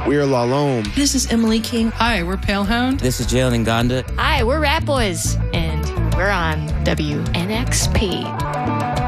We're La Lome. This is Emily King. Hi, we're Palehound. This is Jalen Gonda. Hi, we're Rat Boys, and we're on WNXP.